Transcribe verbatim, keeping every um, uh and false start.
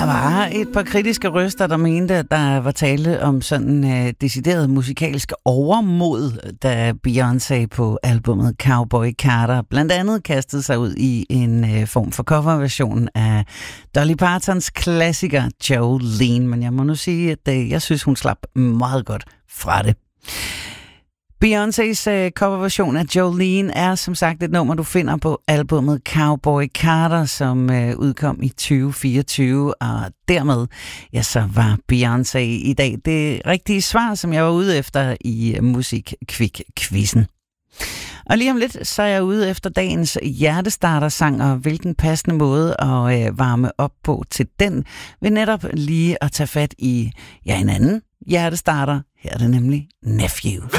Der var et par kritiske røster, der mente, at der var tale om sådan uh, decideret musikalsk overmod, da Beyoncé på albumet Cowboy Carter blandt andet kastede sig ud i en uh, form for coverversion af Dolly Partons klassiker Jolene. Men jeg må nu sige, at uh, jeg synes, hun slap meget godt fra det. Beyoncés uh, coverversion af Jolene er som sagt et nummer, du finder på albumet Cowboy Carter, som uh, udkom i tyve fireogtyve, og dermed ja, så var Beyoncé i dag det rigtige svar, som jeg var ude efter i uh, Musikquick-quizzen. Og lige om lidt, så er jeg ude efter dagens hjertestarter-sang, og hvilken passende måde at øh, varme op på til den, ved netop lige at tage fat i ja, en anden hjertestarter. Her er det nemlig Nephew.